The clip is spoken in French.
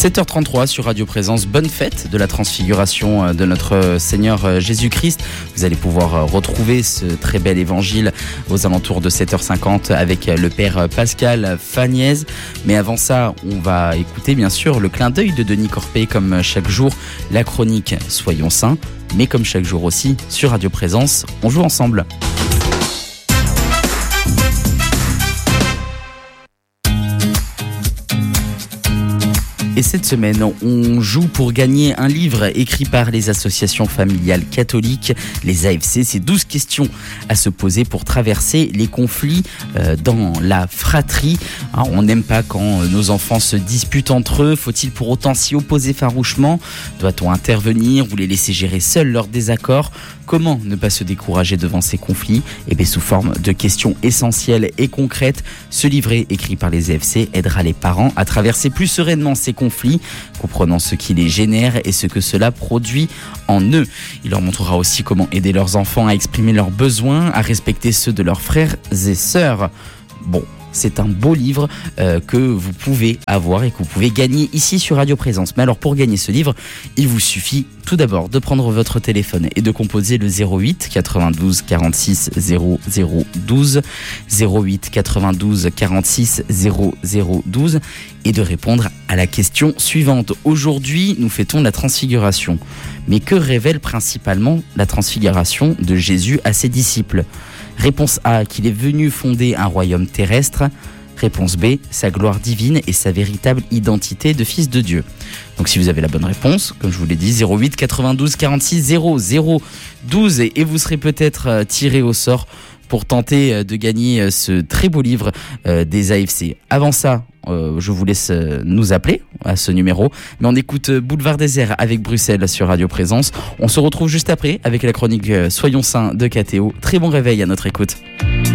7h33 sur Radio Présence, bonne fête de la transfiguration de notre Seigneur Jésus-Christ. Vous allez pouvoir retrouver ce très bel évangile aux alentours de 7h50 avec le Père Pascal Fagnaise. Mais avant ça, on va écouter bien sûr le clin d'œil de Denis Corpé comme chaque jour, la chronique Soyons Saints. Mais comme chaque jour aussi, sur Radio Présence, on joue ensemble. Et cette semaine, on joue pour gagner un livre écrit par les associations familiales catholiques, les AFC. C'est 12 questions à se poser pour traverser les conflits dans la fratrie. Alors, on n'aime pas quand nos enfants se disputent entre eux. Faut-il pour autant s'y opposer farouchement ? Doit-on intervenir ou les laisser gérer seuls leurs désaccords ? Comment ne pas se décourager devant ces conflits ? Et bien, sous forme de questions essentielles et concrètes, ce livret écrit par les AFC aidera les parents à traverser plus sereinement ces conflits, comprenant ce qui les génère et ce que cela produit en eux. Il leur montrera aussi comment aider leurs enfants à exprimer leurs besoins, à respecter ceux de leurs frères et sœurs. Bon, c'est un beau livre que vous pouvez avoir et que vous pouvez gagner ici sur Radio Présence. Mais alors pour gagner ce livre, il vous suffit tout d'abord de prendre votre téléphone et de composer le 08 92 46 00 12 08 92 46 00 12 et de répondre à la question suivante. Aujourd'hui, nous fêtons la transfiguration. Mais que révèle principalement la transfiguration de Jésus à ses disciples ? Réponse A, qu'il est venu fonder un royaume terrestre. Réponse B, sa gloire divine et sa véritable identité de fils de Dieu. Donc si vous avez la bonne réponse, comme je vous l'ai dit, 08 92 46 00 12 et vous serez peut-être tiré au sort pour tenter de gagner ce très beau livre des AFC. Avant ça, je vous laisse nous appeler à ce numéro, mais on écoute Boulevard Désert avec Bruxelles sur Radio Présence. On se retrouve juste après avec la chronique Soyons Saints de KTO. Très bon réveil à notre écoute.